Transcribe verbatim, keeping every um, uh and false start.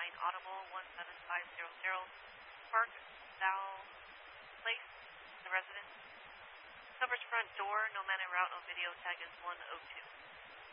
calling Audible one seven five zero zero, Park Thou Place, the residence. Coverage front door, no man en route, no video, tag is one oh two.